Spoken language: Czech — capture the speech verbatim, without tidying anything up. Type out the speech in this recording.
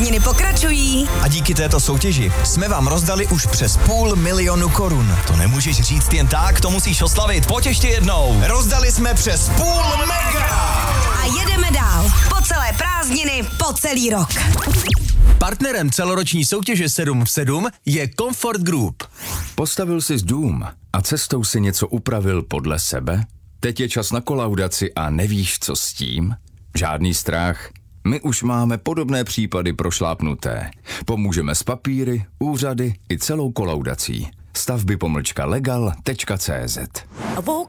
Prázdniny pokračují. A díky této soutěži jsme vám rozdali už přes půl milionu korun. To nemůžeš říct jen tak, to musíš oslavit. Pojď ještě jednou. Rozdali jsme přes půl mega. A jedeme dál. Po celé prázdniny, po celý rok. Partnerem celoroční soutěže sedm v sedm je Comfort Group. Postavil jsi dům a cestou si něco upravil podle sebe? Teď je čas na kolaudaci a nevíš, co s tím? Žádný strach. My už máme podobné případy prošlápnuté. Pomůžeme s papíry, úřady i celou kolaudací. stavby pomlčka legal tečka cé zet